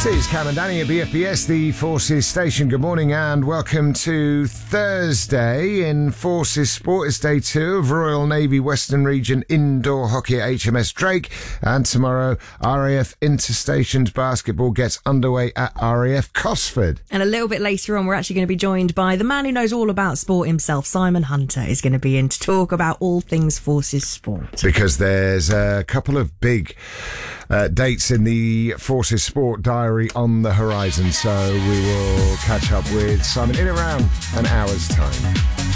This is Cam and Danny at BFBS, the Forces station. Good morning and welcome to Thursday in Forces Sport. It's day 2 of Royal Navy Western Region Indoor Hockey at HMS Drake. And tomorrow, RAF Interstations Basketball gets underway at RAF Cosford. And a little bit later on, we're actually going to be joined by the man who knows all about sport himself. Simon Hunter is going to be in to talk about all things Forces Sport. Because there's a couple of big dates in the Forces Sport diary on the horizon, so we will catch up with Simon in around an hour's time.